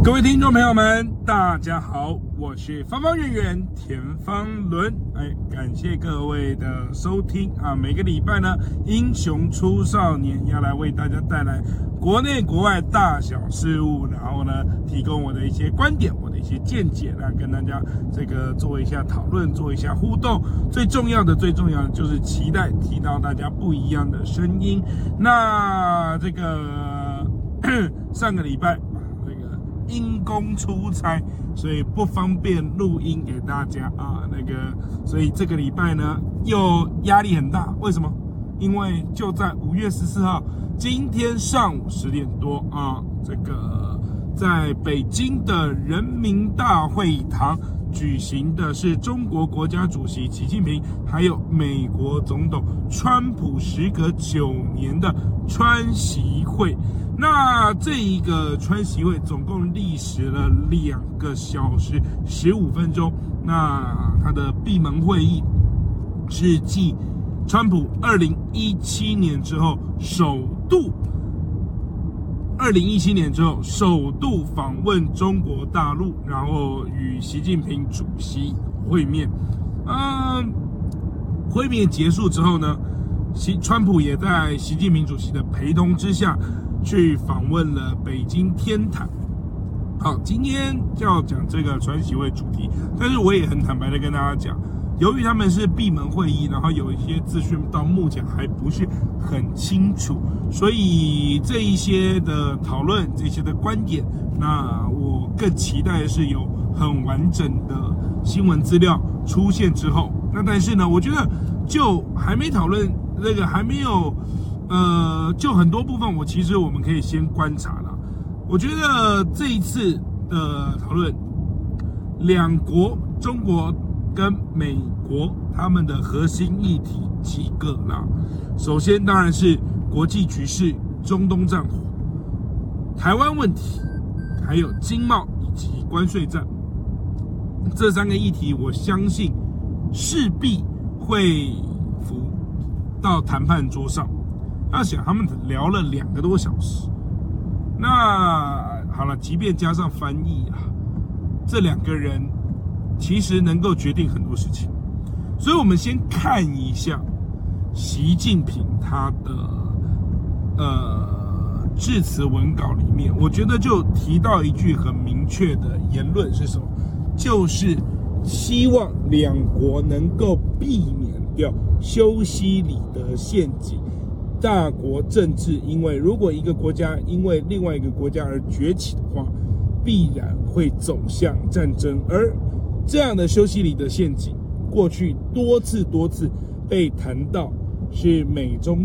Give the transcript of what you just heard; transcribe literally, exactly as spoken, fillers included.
各位听众朋友们，大家好，我是方方圆圆田方伦。哎，感谢各位的收听啊！每个礼拜呢，英雄出少年要来为大家带来国内国外大小事物，然后呢，提供我的一些观点，我的一些见解，来跟大家这个做一下讨论，做一下互动。最重要的，最重要的就是期待提到大家不一样的声音。那这个上个礼拜。因公出差，所以不方便录音给大家啊。那个，所以这个礼拜呢，又压力很大。为什么？因为就在五月十四号，今天上午十点多啊，这个在北京的人民大会堂举行的是中国国家主席习近平，还有美国总统川普时隔九年的川习会。那这一个川习会总共历时了两个小时十五分钟。那他的闭门会议是继川普二零一七年之后首度，二零一七年之后首度访问中国大陆，然后与习近平主席会面。嗯，会面结束之后呢，习川普也在习近平主席的陪同之下。去访问了北京天坛。好，今天就要讲这个川习会主题，但是我也很坦白的跟大家讲，由于他们是闭门会议，然后有一些资讯到目前还不是很清楚，所以这一些的讨论，这些的观点，那我更期待的是有很完整的新闻资料出现之后。那但是呢，我觉得就还没讨论这个，还没有。呃，就很多部分，我其实我们可以先观察了。我觉得这一次的讨论，两国中国跟美国他们的核心议题几个啦。首先当然是国际局势、中东战火、台湾问题，还有经贸以及关税战这三个议题，我相信势必会浮到谈判桌上。那想他们聊了两个多小时，那好了，即便加上翻译啊，这两个人其实能够决定很多事情。所以我们先看一下习近平他的呃致辞文稿里面，我觉得就提到一句很明确的言论是什么？就是希望两国能够避免掉修昔里德陷阱。大国政治，因为如果一个国家因为另外一个国家而崛起的话，必然会走向战争。而这样的修昔里德陷阱，过去多次多次被谈到是美中